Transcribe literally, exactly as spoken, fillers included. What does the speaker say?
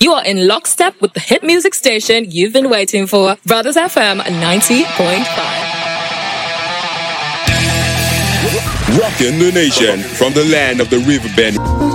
You are in lockstep with the hit music station you've been waiting for, Brothers F M ninety point five. Rocking the nation from the land of the riverbend.